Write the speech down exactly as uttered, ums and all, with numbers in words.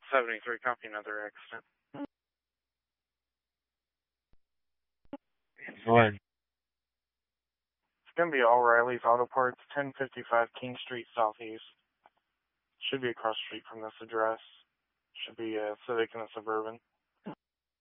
seventy-three, copy another accident. Go ahead. It's going to be O'Reilly's Auto Parts, ten fifty-five King Street Southeast. Should be across the street from this address. Should be a Civic and a Suburban.